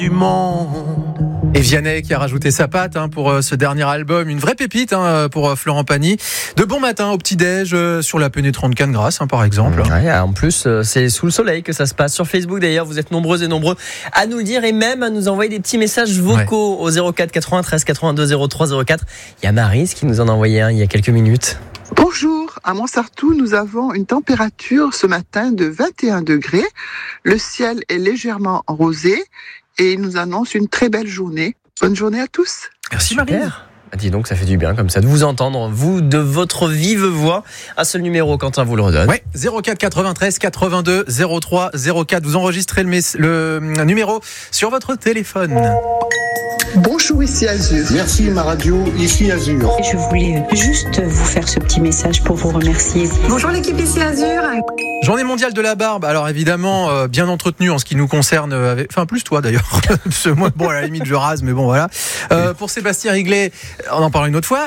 Du monde. Et Vianney qui a rajouté sa patte pour ce dernier album, une vraie pépite pour Florent Pagny. De bon matin au petit-déj sur la pénétrante Cannes-Grasse par exemple. Ouais, en plus, c'est sous le soleil que ça se passe. Sur Facebook d'ailleurs, vous êtes nombreuses et nombreux à nous le dire et même à nous envoyer des petits messages vocaux au 04 93 82 03 04. Il y a Maryse qui nous en a envoyé un il y a quelques minutes. Bonjour, à Montsartou, nous avons une température ce matin de 21 degrés. Le ciel est légèrement rosé et il nous annonce une très belle journée. Bonne journée à tous. Merci Maryse. Dis donc, ça fait du bien comme ça de vous entendre, vous, de votre vive voix. Un seul numéro, Quentin vous le redonne. Ouais, 04 93 82 03 04. Vous enregistrez le numéro sur votre téléphone. Bonjour, ici Azur. Merci ma radio, ici Azur. Je voulais juste vous faire ce petit message pour vous remercier. Bonjour l'équipe ici Azur. Journée mondiale de la barbe. Alors évidemment, bien entretenue en ce qui nous concerne, enfin plus toi d'ailleurs. Parce que moi, bon à la limite je rase, mais bon voilà. Pour Sébastien Riglet, on en parle une autre fois.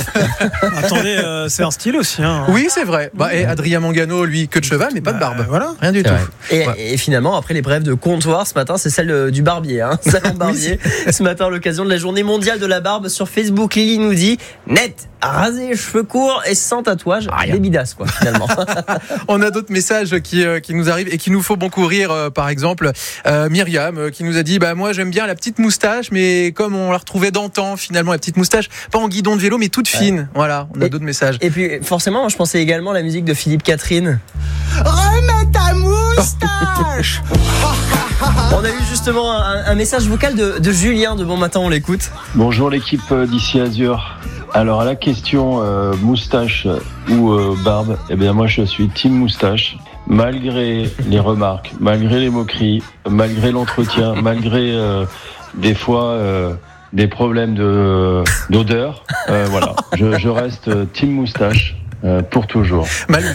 Attendez, c'est un style aussi. Oui, c'est vrai. Et Adrien Mangano, lui, queue de cheval, mais pas de barbe. Voilà. Rien du tout. Et finalement, après les brèves de comptoir ce matin, c'est celle du barbier. Salon barbier. Ce matin, à l'occasion de la journée mondiale de la barbe, sur Facebook, Lily nous dit net, rasé, cheveux courts et sans tatouage, des bidasses quoi finalement. On a d'autres messages qui nous arrivent et qui nous font beaucoup rire. Par exemple, Myriam qui nous a dit moi j'aime bien la petite moustache, mais comme on la retrouvait d'antan finalement, la petite moustache, pas en guidon de vélo mais toute fine. Voilà, on a d'autres messages. Et puis forcément, moi, je pensais également à la musique de Philippe Catherine. Remets ta moustache. On a eu justement un message vocal de Julien de Bon Matin, on l'écoute. Bonjour l'équipe d'ici Azur. Alors à la question moustache ou barbe, moi je suis team moustache. Malgré les remarques, malgré les moqueries, malgré l'entretien, malgré des fois des problèmes d'odeur, voilà, je reste team moustache pour toujours.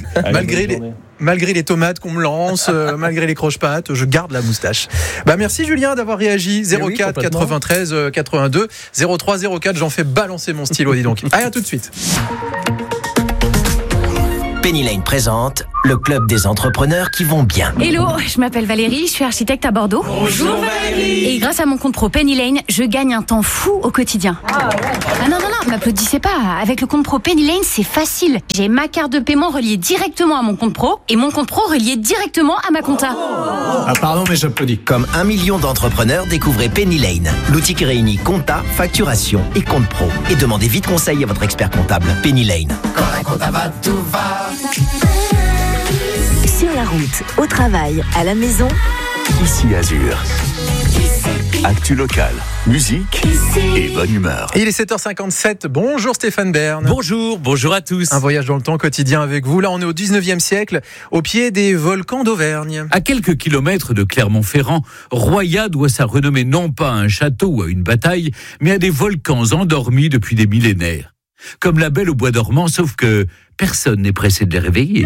Malgré les tomates qu'on me lance, malgré les croche-pattes, je garde la moustache. Merci Julien d'avoir réagi. 04 93 82 03 04. J'en fais balancer mon stylo, dis donc. Allez, à tout de suite. Penny Lane présente le club des entrepreneurs qui vont bien. Hello, je m'appelle Valérie, je suis architecte à Bordeaux. Bonjour Valérie. Et grâce à mon compte pro Penny Lane, je gagne un temps fou au quotidien. Ah non, m'applaudissez pas. Avec le compte pro Penny Lane, c'est facile. J'ai ma carte de paiement reliée directement à mon compte pro et mon compte pro relié directement à ma compta. Pardon, mais j'applaudis. Comme 1 million d'entrepreneurs, découvrez Penny Lane, l'outil qui réunit compta, facturation et compte pro. Et demandez vite conseil à votre expert comptable. Penny Lane. Quand la compta va, tout va. Sur la route, au travail, à la maison, ici Azur. Actu locale, musique et bonne humeur. Et il est 7h57. Bonjour Stéphane Bern. Bonjour à tous. Un voyage dans le temps quotidien avec vous. Là, on est au 19e siècle, au pied des volcans d'Auvergne. À quelques kilomètres de Clermont-Ferrand, Roya doit sa renommée non pas à un château ou à une bataille, mais à des volcans endormis depuis des millénaires. Comme la Belle au bois dormant, sauf que personne n'est pressé de les réveiller.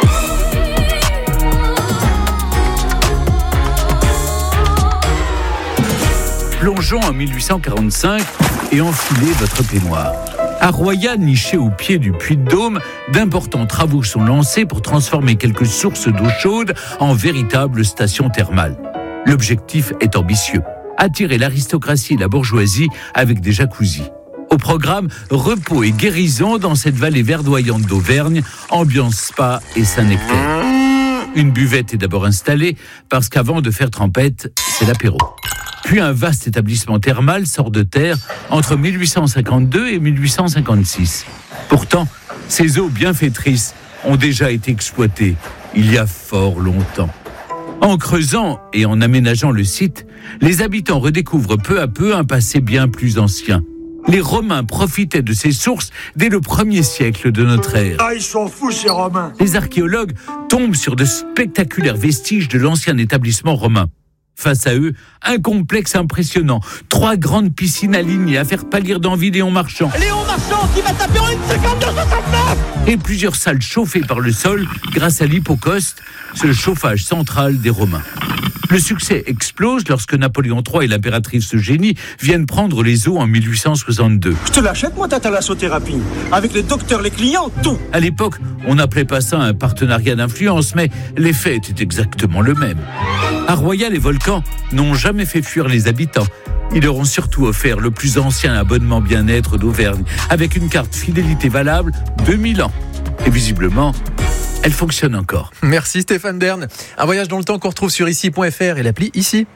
Plongeons en 1845 et enfilez votre peignoir. À Roya, niché au pied du Puy de Dôme, d'importants travaux sont lancés pour transformer quelques sources d'eau chaude en véritables stations thermales. L'objectif est ambitieux, attirer l'aristocratie et la bourgeoisie avec des jacuzzis. Au programme, repos et guérison dans cette vallée verdoyante d'Auvergne, ambiance spa et Saint-Nectaire. Une buvette est d'abord installée parce qu'avant de faire trempette, c'est l'apéro. Puis un vaste établissement thermal sort de terre entre 1852 et 1856. Pourtant, ces eaux bienfaitrices ont déjà été exploitées il y a fort longtemps. En creusant et en aménageant le site, les habitants redécouvrent peu à peu un passé bien plus ancien. Les Romains profitaient de ces sources dès le 1er siècle de notre ère. Ils sont fous ces Romains. Les archéologues tombent sur de spectaculaires vestiges de l'ancien établissement romain. Face à eux, un complexe impressionnant. 3 grandes piscines alignées à faire pâlir d'envie Léon Marchand. Léon Marchand qui va taper en 1,59 et plusieurs salles chauffées par le sol grâce à l'hypocauste, ce chauffage central des Romains. Le succès explose lorsque Napoléon III et l'impératrice Eugénie viennent prendre les eaux en 1862. Je te l'achète, moi, ta thalassothérapie. Avec les docteurs, les clients, tout. À l'époque, on n'appelait pas ça un partenariat d'influence, mais l'effet était exactement le même. À Royal et Volcan n'ont jamais fait fuir les habitants. Ils leur ont surtout offert le plus ancien abonnement bien-être d'Auvergne, avec une carte fidélité valable 2000 ans. Et visiblement, elle fonctionne encore. Merci Stéphane Bern. Un voyage dans le temps qu'on retrouve sur ici.fr et l'appli Ici.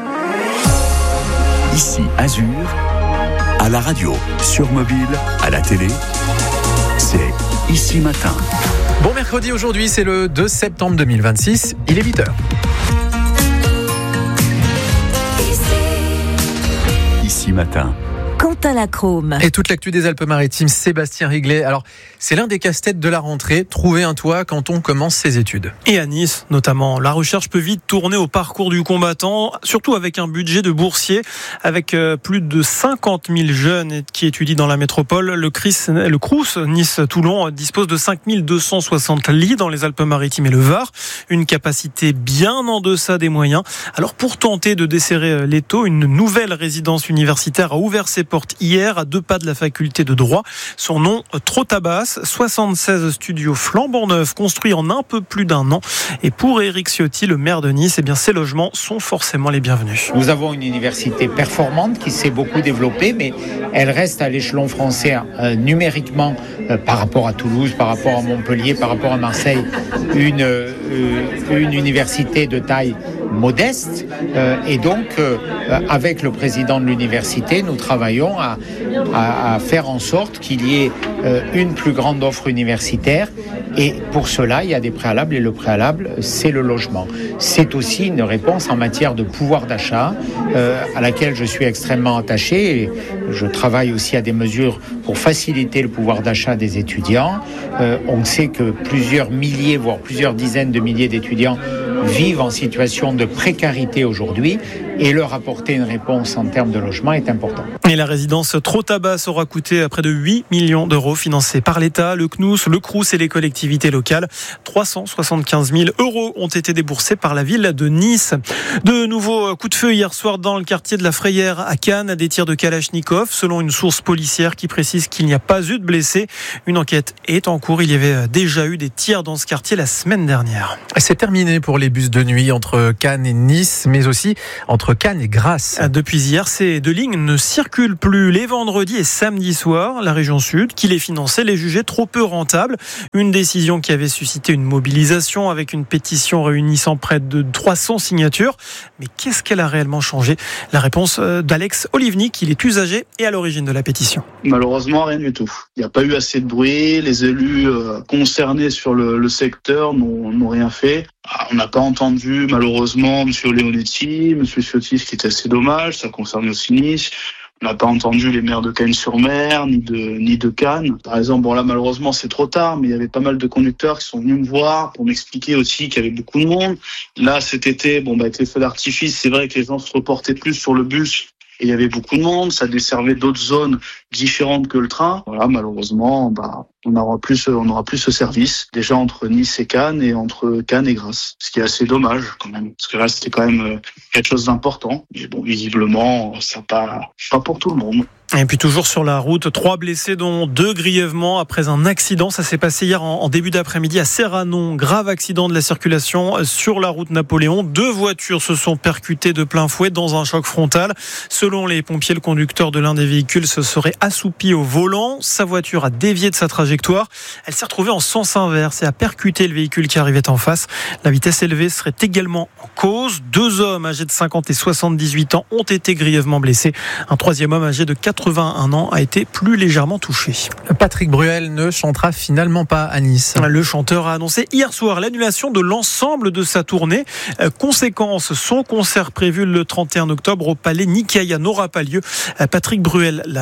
Ici Azur, à la radio, sur mobile, à la télé, c'est Ici Matin. Bon mercredi aujourd'hui, c'est le 2 septembre 2026, il est 8h. Ici Matin. Quentin Lacrome. Et toute l'actu des Alpes-Maritimes, Sébastien Riglet. Alors, c'est l'un des casse-têtes de la rentrée, trouver un toit quand on commence ses études. Et à Nice, notamment, la recherche peut vite tourner au parcours du combattant, surtout avec un budget de boursier, avec plus de 50 000 jeunes qui étudient dans la métropole. Le Crous Nice-Toulon dispose de 5 260 lits dans les Alpes-Maritimes et le Var, une capacité bien en deçà des moyens. Alors, pour tenter de desserrer l'étau, une nouvelle résidence universitaire a ouvert ses portes hier à 2 pas de la faculté de droit. Son nom, Trotabas, 76 studios flambant neufs construits en un peu plus d'1 an. Et pour Éric Ciotti, le maire de Nice, ces logements sont forcément les bienvenus. Nous avons une université performante qui s'est beaucoup développée, mais elle reste à l'échelon français numériquement par rapport à Toulouse, par rapport à Montpellier, par rapport à Marseille, une université de taille modeste. Et donc, avec le président de l'université, nous travaillons à faire en sorte qu'il y ait une plus grande offre universitaire. Et pour cela, il y a des préalables. Et le préalable, c'est le logement. C'est aussi une réponse en matière de pouvoir d'achat à laquelle je suis extrêmement attaché. Et je travaille aussi à des mesures pour faciliter le pouvoir d'achat des étudiants. On sait que plusieurs milliers, voire plusieurs dizaines de milliers d'étudiants vivent en situation de précarité aujourd'hui, et leur apporter une réponse en termes de logement est important. Et la résidence Trotabas aura coûté près de 8 millions d'euros financés par l'État, le CNUS, le Crous et les collectivités locales. 375 000 euros ont été déboursés par la ville de Nice. De nouveaux coups de feu hier soir dans le quartier de la Frayère à Cannes, des tirs de Kalachnikov, selon une source policière qui précise qu'il n'y a pas eu de blessés. Une enquête est en cours. Il y avait déjà eu des tirs dans ce quartier la semaine dernière. C'est terminé pour les bus de nuit entre Cannes et Nice, mais aussi entre Cannes et Grasse. Depuis hier, ces 2 lignes ne circulent plus les vendredis et samedis soirs. La région Sud, qui les finançait, les jugeait trop peu rentables. Une décision qui avait suscité une mobilisation avec une pétition réunissant près de 300 signatures. Mais qu'est-ce qu'elle a réellement changé ? La réponse d'Alex Olivnik, il est usager et à l'origine de la pétition. Malheureusement, rien du tout. Il n'y a pas eu assez de bruit. Les élus concernés sur le secteur n'ont rien fait. On n'a pas entendu, malheureusement, M. Leonetti, M. Ciotti, ce qui est assez dommage. Ça concerne aussi Nice. On n'a pas entendu les maires de Cagnes-sur-Mer, ni de Cannes. Par exemple, bon là, malheureusement, c'est trop tard, mais il y avait pas mal de conducteurs qui sont venus me voir pour m'expliquer aussi qu'il y avait beaucoup de monde. Là, cet été, avec les feux d'artifice, c'est vrai que les gens se reportaient plus sur le bus. Et il y avait beaucoup de monde, ça desservait d'autres zones différentes que le train. Voilà, malheureusement, on aura plus ce service, déjà entre Nice et Cannes et entre Cannes et Grasse. Ce qui est assez dommage, quand même. Parce que là, c'était quand même quelque chose d'important. Mais bon, visiblement, ça pas pour tout le monde. Et puis toujours sur la route, 3 blessés dont 2 grièvement après un accident. Ça s'est passé hier en début d'après-midi à Serranon. Grave accident de la circulation sur la route Napoléon. 2 voitures se sont percutées de plein fouet dans un choc frontal. Selon les pompiers, le conducteur de l'un des véhicules se serait assoupi au volant. Sa voiture a dévié de sa trajectoire. Elle s'est retrouvée en sens inverse et a percuté le véhicule qui arrivait en face. La vitesse élevée serait également en cause. 2 hommes âgés de 50 et 78 ans ont été grièvement blessés. Un 3e homme âgé de 81 ans a été plus légèrement touché. Patrick Bruel ne chantera finalement pas à Nice. Le chanteur a annoncé hier soir l'annulation de l'ensemble de sa tournée. Conséquence, son concert prévu le 31 octobre au Palais Nicaïa n'aura pas lieu. Patrick Bruel l'a annoncé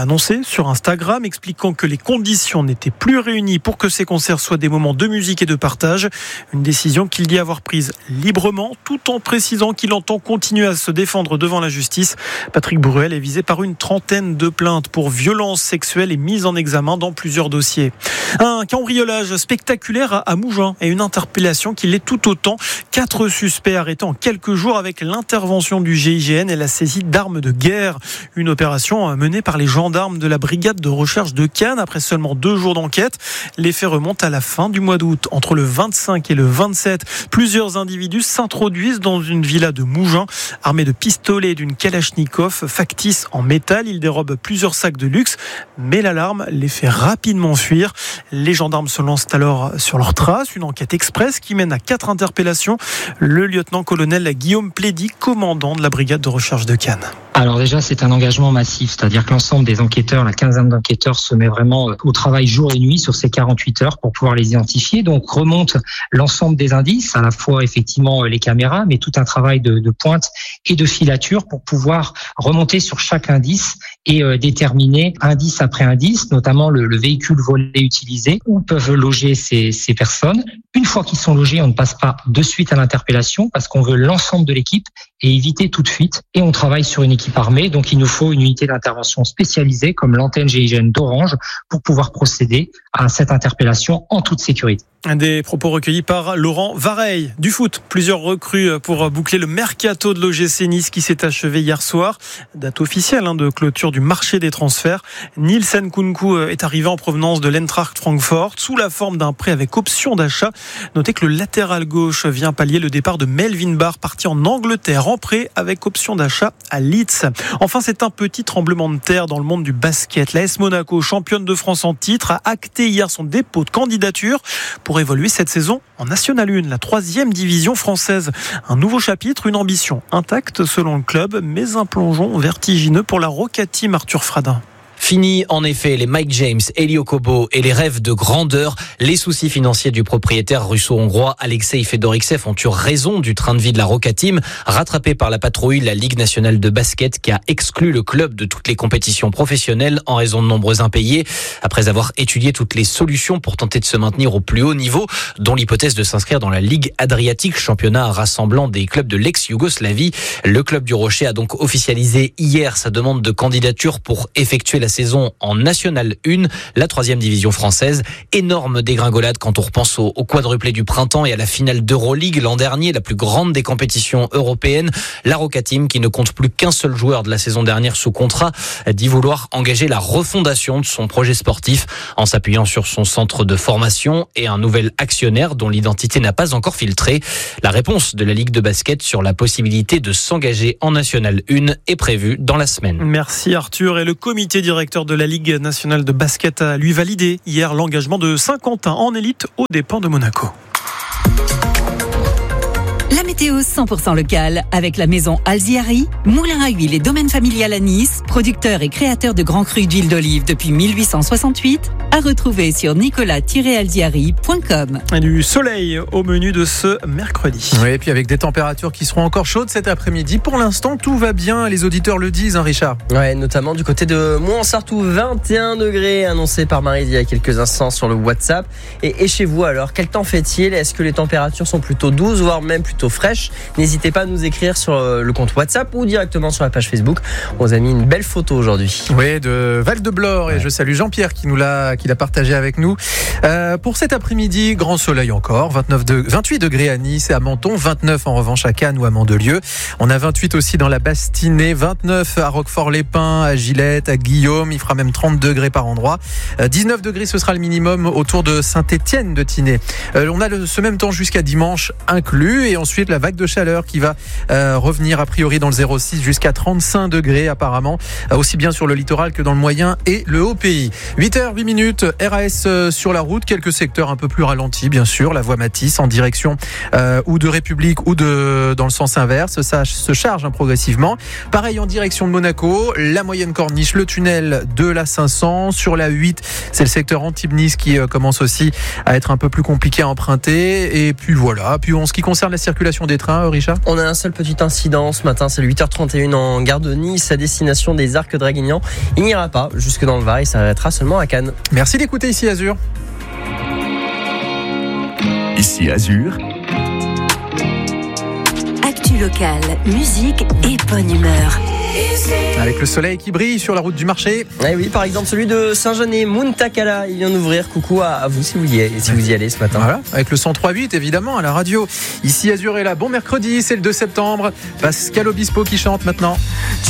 sur Instagram expliquant que les conditions n'étaient plus réunies pour que ces concerts soient des moments de musique et de partage. Une décision qu'il dit avoir prise librement tout en précisant qu'il entend continuer à se défendre devant la justice. Patrick Bruel est visé par une trentaine de plaintes pour violences sexuelles et mise en examen dans plusieurs dossiers. Un cambriolage spectaculaire à Mougins et une interpellation qui l'est tout autant. 4 suspects arrêtés en quelques jours avec l'intervention du GIGN et la saisie d'armes de guerre. Une opération menée par les gendarmes de la brigade de recherche de Cannes après seulement 2 jours d'enquête. Les faits remontent à la fin du mois d'août. Entre le 25 et le 27, plusieurs individus s'introduisent dans une villa de Mougins, armés de pistolets et d'une kalachnikov factice en métal. Ils dérobent plusieurs sacs de luxe, mais l'alarme les fait rapidement fuir. Les gendarmes se lancent alors sur leurs traces. Une enquête express qui mène à 4 interpellations. Le lieutenant-colonel Guillaume Plédy, commandant de la brigade de recherche de Cannes. Alors déjà, c'est un engagement massif, c'est-à-dire que l'ensemble des enquêteurs, la quinzaine d'enquêteurs se met vraiment au travail jour et nuit sur ces 48 heures pour pouvoir les identifier. Donc remonte l'ensemble des indices, à la fois effectivement les caméras, mais tout un travail de pointe et de filature pour pouvoir remonter sur chaque indice et déterminer indice après indice, notamment le véhicule volé utilisé, où peuvent loger ces personnes. Une fois qu'ils sont logés, on ne passe pas de suite à l'interpellation parce qu'on veut l'ensemble de l'équipe et éviter toute fuite. Et on travaille sur une équipe armée, donc il nous faut une unité d'intervention spécialisée comme l'antenne GIGN d'Orange pour pouvoir procéder à cette interpellation en toute sécurité. Des propos recueillis par Laurent Vareille. Du foot, plusieurs recrues pour boucler le mercato de l'OGC Nice qui s'est achevé hier soir. Date officielle de clôture du marché des transferts. Nielsen Kunku est arrivé en provenance de l'Eintracht Francfort sous la forme d'un prêt avec option d'achat. Notez que le latéral gauche vient pallier le départ de Melvin Barr, parti en Angleterre en prêt avec option d'achat à Leeds. Enfin, c'est un petit tremblement de terre dans le monde du basket. L'AS Monaco, championne de France en titre, a acté hier son dépôt de candidature pour évoluer cette saison en National 1, la 3e division française. Un nouveau chapitre, une ambition intacte selon le club, mais un plongeon vertigineux pour la Roca Team Arthur Fradin. Fini en effet les Mike James, Elio Kobo et les rêves de grandeur. Les soucis financiers du propriétaire russo-hongrois Alexei Fedoriksev ont eu raison du train de vie de la Roca Team, rattrapé par la patrouille, la Ligue nationale de basket qui a exclu le club de toutes les compétitions professionnelles en raison de nombreux impayés. Après avoir étudié toutes les solutions pour tenter de se maintenir au plus haut niveau, dont l'hypothèse de s'inscrire dans la Ligue Adriatique, championnat rassemblant des clubs de l'ex-Yougoslavie, le club du Rocher a donc officialisé hier sa demande de candidature pour effectuer la saison en National 1, la 3e division française. Énorme dégringolade quand on repense au quadruplé du printemps et à la finale d'Euroleague l'an dernier, la plus grande des compétitions européennes. La Roca Team, qui ne compte plus qu'un seul joueur de la saison dernière sous contrat, dit vouloir engager la refondation de son projet sportif en s'appuyant sur son centre de formation et un nouvel actionnaire dont l'identité n'a pas encore filtré. La réponse de la Ligue de basket sur la possibilité de s'engager en National 1 est prévue dans la semaine. Merci Arthur. Et le comité directeur de la Ligue nationale de basket a lui validé hier l'engagement de Saint-Quentin en élite aux dépens de Monaco. La météo 100% locale avec la maison Alziari, moulin à huile et domaine familial à Nice, producteur et créateur de grands crus d'huile d'olive depuis 1868, à retrouver sur nicolas-alziari.com. Du soleil au menu de ce mercredi. Oui, et puis avec des températures qui seront encore chaudes cet après-midi. Pour l'instant, tout va bien, les auditeurs le disent, Richard. Ouais, notamment du côté de Mouans-Sartoux, 21 degrés annoncé par Marie il y a quelques instants sur le WhatsApp. Et chez vous alors, quel temps fait-il ? Est-ce que les températures sont plutôt douces, voire même plutôt fraîches ? N'hésitez pas à nous écrire sur le compte WhatsApp ou directement sur la page Facebook. On vous a mis une belle photo aujourd'hui. Oui, de Val-de-Blore, et je salue Jean-Pierre qui l'a partagé avec nous. Pour cet après-midi, grand soleil encore, 28 degrés à Nice et à Menton, 29 en revanche à Cannes ou à Mandelieu. On a 28 aussi dans la Bastinée, 29 à Roquefort-les-Pins, à Gillette, à Guillaume, il fera même 30 degrés par endroit. 19 degrés, ce sera le minimum autour de Saint-Étienne de Tinée. On a ce même temps jusqu'à dimanche inclus, et ensuite la vague de chaleur qui va revenir a priori dans le 06 jusqu'à 35 degrés apparemment, aussi bien sur le littoral que dans le moyen et le haut pays. 8h08, RAS sur la route, quelques secteurs un peu plus ralentis bien sûr, la voie Matisse en direction ou de République ou dans le sens inverse, ça se charge progressivement. Pareil en direction de Monaco, la moyenne corniche, le tunnel de la 500, sur la 8 c'est le secteur Antibes-Nice qui commence aussi à être un peu plus compliqué à emprunter, et puis voilà. Puis en ce qui concerne la circulation circulation des trains, Richard? On a un seul petit incident ce matin, c'est le 8h31 en gare de Nice, à destination des Arcs Draguignan. Il n'ira pas jusque dans le Var, il s'arrêtera seulement à Cannes. Merci d'écouter Ici Azur. Ici Azur. Actu locale, musique et bonne humeur. Avec le soleil qui brille sur la route du marché. Eh oui, par exemple celui de Saint-Jeannet, Muntakala, il vient d'ouvrir. Coucou à vous si vous y allez ce matin. Voilà, avec le 103.8 évidemment à la radio. Ici Azur est là. Bon mercredi, c'est le 2 septembre. Pascal Obispo qui chante maintenant.